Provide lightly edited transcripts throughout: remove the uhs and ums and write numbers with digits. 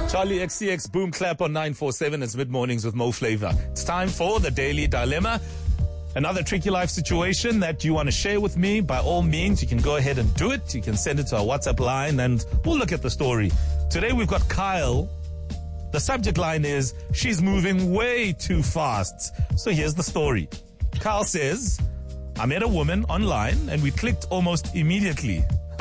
Charlie XCX Boom Clap on 947. It's mid-mornings with Mo Flavor. It's time for the Daily Dilemma. Another tricky life situation that you want to share with me, by all means, you can go ahead and do it. You can send it to our WhatsApp line and we'll look at the story. Today we've got Kyle. The subject line is, she's moving way too fast. So here's the story. Kyle says, I met a woman online and we clicked almost immediately.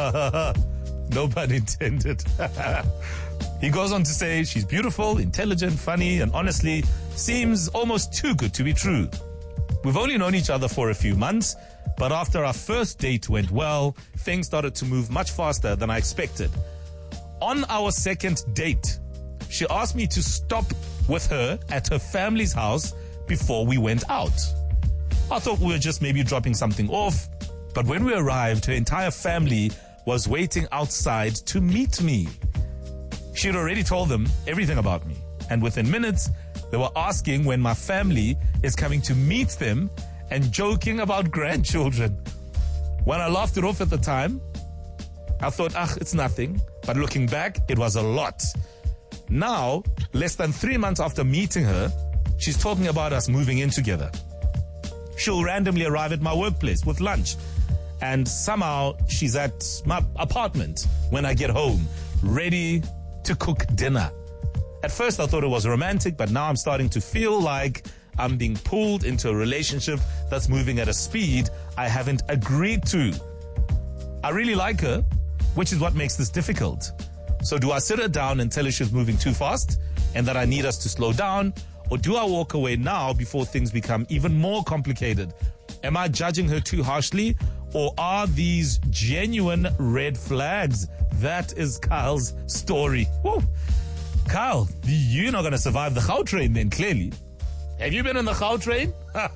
No pun intended. He goes on to say she's beautiful, intelligent, funny, and honestly seems almost too good to be true. We've only known each other for a few months, but after our first date went well, things started to move much faster than I expected. On our second date, she asked me to stop with her at her family's house before we went out. I thought we were just maybe dropping something off, but when we arrived, her entire family was waiting outside to meet me. She'd already told them everything about me, and within minutes, they were asking when my family is coming to meet them and joking about grandchildren. When I laughed it off at the time, I thought, it's nothing. But looking back, it was a lot. Now, less than 3 months after meeting her, she's talking about us moving in together. She'll randomly arrive at my workplace with lunch, and somehow she's at my apartment when I get home, ready to cook dinner. At first I thought it was romantic, but now I'm starting to feel like I'm being pulled into a relationship that's moving at a speed I haven't agreed to. I really like her, which is what makes this difficult. So do I sit her down and tell her she's moving too fast and that I need us to slow down? Or do I walk away now before things become even more complicated? Am I judging her too harshly? Or are these genuine red flags? That is Kyle's story. Woo. Kyle, you're not going to survive the Gautrain then, clearly. Have you been in the Gautrain?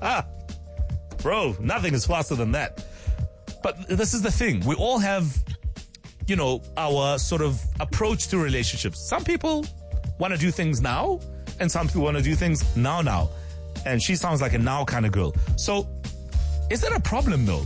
Bro, nothing is faster than that. But this is the thing. We all have, our sort of approach to relationships. Some people want to do things now, and some people want to do things now. And she sounds like a now kind of girl. So, is that a problem though?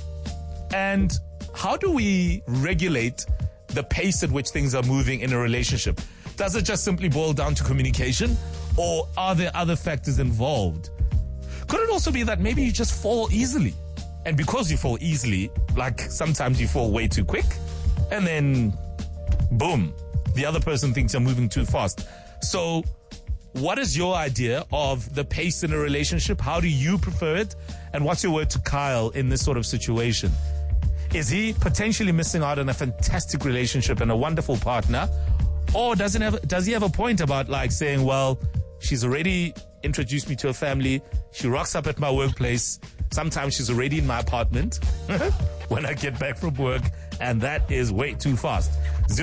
And how do we regulate the pace at which things are moving in a relationship? Does it just simply boil down to communication, or are there other factors involved? Could it also be that maybe you just fall easily? And because you fall easily, like sometimes you fall way too quick, and then boom, the other person thinks you're moving too fast. So what is your idea of the pace in a relationship? How do you prefer it? And what's your word to Kyle in this sort of situation? Is he potentially missing out on a fantastic relationship and a wonderful partner? Or does he have a point about like saying, well, she's already introduced me to her family. She rocks up at my workplace. Sometimes she's already in my apartment when I get back from work. And that is way too fast.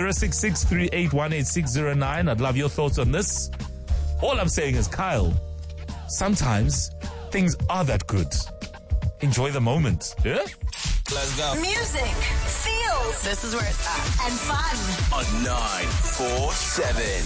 066-3818609. I'd love your thoughts on this. All I'm saying is, Kyle, sometimes things are that good. Enjoy the moment. Yeah? Let's go. Music, feels. This is where it's at. And fun. On 947.